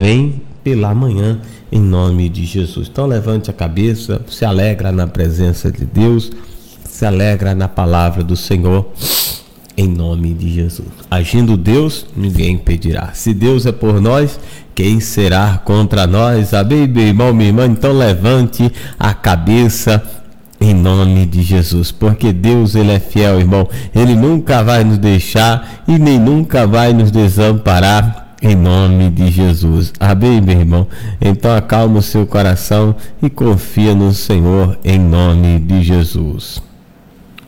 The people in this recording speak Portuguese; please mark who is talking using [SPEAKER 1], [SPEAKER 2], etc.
[SPEAKER 1] vem pela manhã, em nome de Jesus. Então levante a cabeça, se alegra na presença de Deus, se alegra na palavra do Senhor, em nome de Jesus. Agindo Deus, ninguém impedirá. Se Deus é por nós, quem será contra nós? Amém, meu irmão, minha irmã? Então levante a cabeça em nome de Jesus, porque Deus, Ele é fiel, irmão. Ele nunca vai nos deixar e nem nunca vai nos desamparar, em nome de Jesus. Amém, meu irmão? Então acalma o seu coração e confia no Senhor, em nome de Jesus.